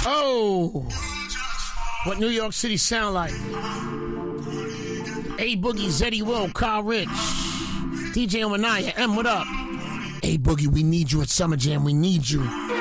Oh, what New York City sound like? A Boogie, Zeddy Will, Carl Rich, DJ Omanaya, M, what up? A Boogie, we need you at Summer Jam, we need you.